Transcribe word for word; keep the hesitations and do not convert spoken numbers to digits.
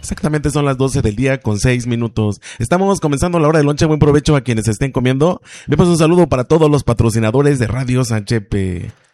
Exactamente son las doce del día con seis minutos. Estamos comenzando la hora de lonche. Buen provecho a quienes estén comiendo. Le paso un saludo para todos los patrocinadores de Radio Sanchepe.